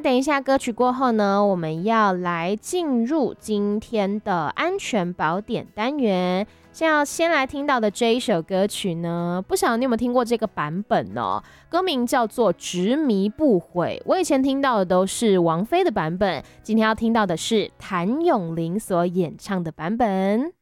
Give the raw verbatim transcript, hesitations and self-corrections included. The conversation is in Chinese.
等一下歌曲过后呢，我们要来进入今天的安全宝典单元。现在要先来听到的这一首歌曲呢，不晓得你有没有听过这个版本哦？歌名叫做《执迷不悔》。我以前听到的都是王菲的版本，今天要听到的是谭咏麟所演唱的版本。